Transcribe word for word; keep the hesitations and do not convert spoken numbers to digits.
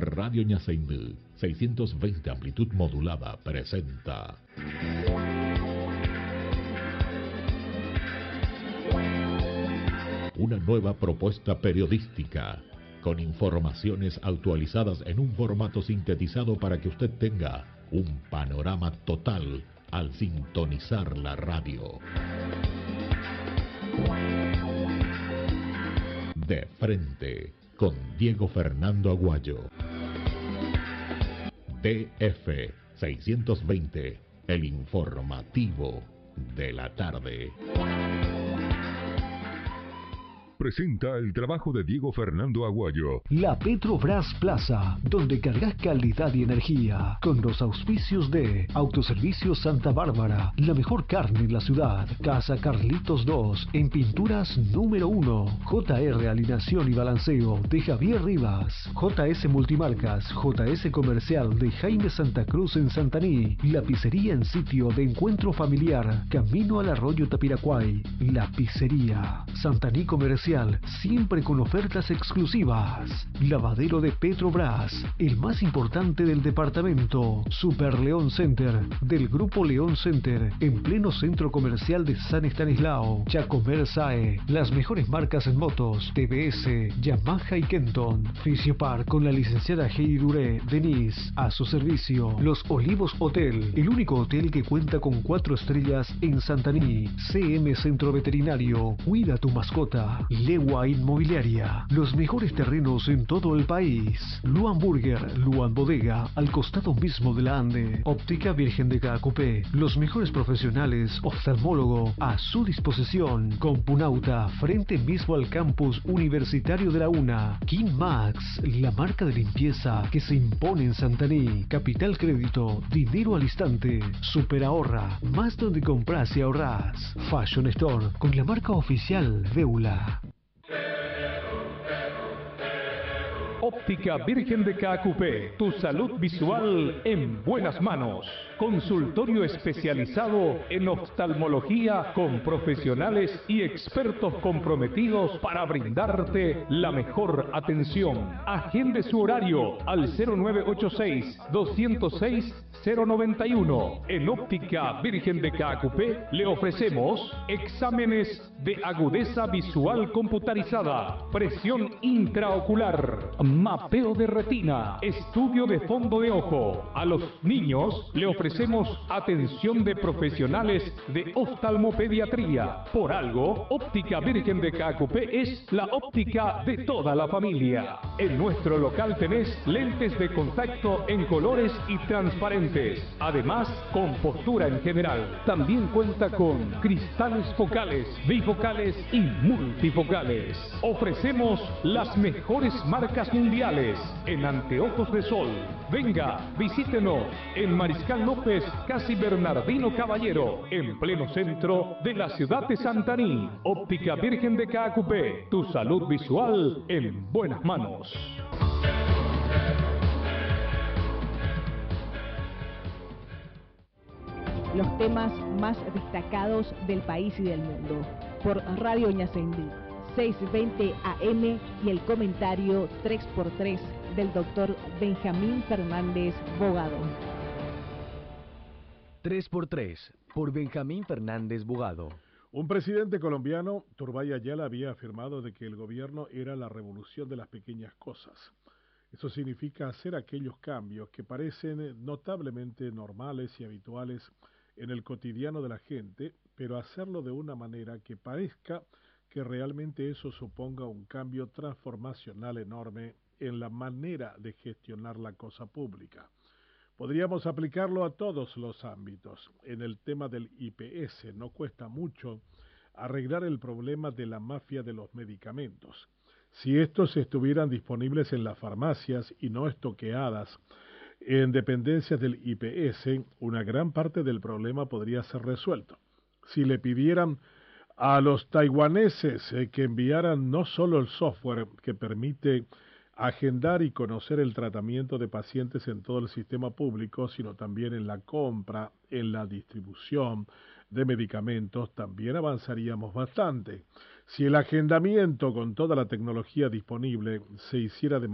Radio Ñaceindú, seiscientos veinte amplitud modulada, presenta una nueva propuesta periodística con informaciones actualizadas en un formato sintetizado para que usted tenga un panorama total al sintonizar la radio. De frente, con Diego Fernando Aguayo. D F seiscientos veinte, el informativo de la tarde. Presenta el trabajo de Diego Fernando Aguayo. La Petrobras Plaza, donde cargas calidad y energía, con los auspicios de Autoservicio Santa Bárbara, la mejor carne en la ciudad, Casa Carlitos dos, en pinturas número uno, J R Alineación y Balanceo de Javier Rivas, J S Multimarcas, J S Comercial de Jaime Santa Cruz en Santaní, la pizzería en sitio de encuentro familiar, camino al arroyo Tapiracuay, la pizzería, Santaní Comercial, siempre con ofertas exclusivas. Lavadero de Petrobras, el más importante del departamento. Super León Center, del Grupo León Center, en pleno centro comercial de San Estanislao. Chacomer Sae, las mejores marcas en motos, T V S, Yamaha y Kenton. Fisiopar con la licenciada Heidi Duré, Denise, a su servicio. Los Olivos Hotel, el único hotel que cuenta con cuatro estrellas en Santaní. C M Centro Veterinario, cuida tu mascota. Legua Inmobiliaria, los mejores terrenos en todo el país. Luan Burger, Luan Bodega, al costado mismo de la Ande. Óptica Virgen de Cacupé, los mejores profesionales, oftalmólogo, a su disposición. Compunauta, frente mismo al campus universitario de la UNA. King Max, la marca de limpieza que se impone en Santaní. Capital Crédito, dinero al instante. Super Ahorra, más donde compras y ahorras. Fashion Store, con la marca oficial Deula. Óptica Virgen de Cacupé, tu salud visual en buenas manos. Consultorio especializado en oftalmología con profesionales y expertos comprometidos para brindarte la mejor atención. Agende su horario al cero nueve ocho seis, dos cero seis, cero nueve uno. En Óptica Virgen de Cacupé le ofrecemos exámenes de agudeza visual computarizada, presión intraocular, mapeo de retina, estudio de fondo de ojo. A los niños le ofrecemos atención de profesionales de oftalmopediatría. Por algo, Óptica Virgen de Cacupé es la óptica de toda la familia. En nuestro local tenés lentes de contacto en colores y transparentes, además con postura en general. También cuenta con cristales focales, bifocales y multifocales. Ofrecemos las mejores marcas mundiales en anteojos de sol. Venga, visítenos en Mariscal López, casi Bernardino Caballero, en pleno centro de la ciudad de Santaní. Óptica Virgen de Cacupé, tu salud visual en buenas manos. Los temas más destacados del país y del mundo por Radio Ñaceindú, seiscientos veinte A M, y el comentario tres por tres del doctor Benjamín Fernández Bogado. tres por tres por Benjamín Fernández Bogado. Un presidente colombiano, Turbay Ayala, había afirmado de que el gobierno era la revolución de las pequeñas cosas. Eso significa hacer aquellos cambios que parecen notablemente normales y habituales en el cotidiano de la gente, pero hacerlo de una manera que parezca que realmente eso suponga un cambio transformacional enorme en la manera de gestionar la cosa pública. Podríamos aplicarlo a todos los ámbitos. En el tema del I P S no cuesta mucho arreglar el problema de la mafia de los medicamentos. Si estos estuvieran disponibles en las farmacias y no estoqueadas en dependencias del I P S, una gran parte del problema podría ser resuelto. Si le pidieran a los taiwaneses eh, que enviaran no solo el software que permite agendar y conocer el tratamiento de pacientes en todo el sistema público, sino también en la compra, en la distribución de medicamentos, también avanzaríamos bastante. Si el agendamiento con toda la tecnología disponible se hiciera de